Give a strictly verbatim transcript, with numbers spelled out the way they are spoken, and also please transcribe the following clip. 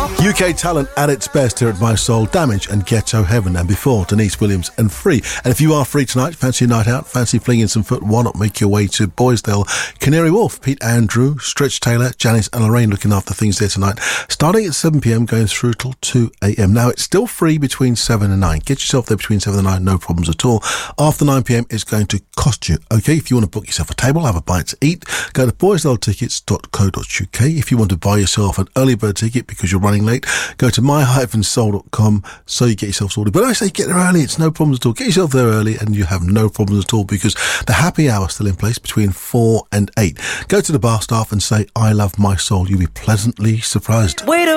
U K talent at its best here at My Soul, Damage and Ghetto Heaven, and before Denise Williams and Free. And if you are free tonight, fancy a night out, fancy flinging some foot, why not make your way to Boysdale, Canary Wharf? Pete Andrew, Stretch Taylor, Janice and Lorraine looking after things there tonight, starting at seven p.m, going through till two a.m. Now, it's still free between seven and nine. Get yourself there between seven and nine, no problems at all. After nine p.m, it's going to cost you, okay? If you want to book yourself a table, have a bite to eat, go to boysdale tickets dot co dot uk. If you want to buy yourself an early bird ticket because you're running late, go to my soul dot com so you get yourself sorted. But I say get there early, it's no problems at all. Get yourself there early and you have no problems at all, because the happy hour is still in place between four and eight. Go to the bar staff and say, I love My Soul. You'll be pleasantly surprised. Wait a